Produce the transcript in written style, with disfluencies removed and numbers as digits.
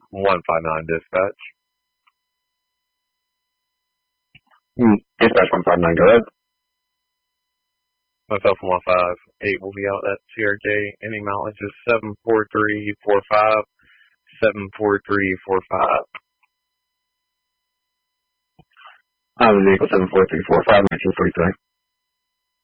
159 dispatch. Dispatch 159, go ahead. Myself and 158 will be out at CRJ. Any mileage is 74345. 74345. The vehicle 74345, 1943.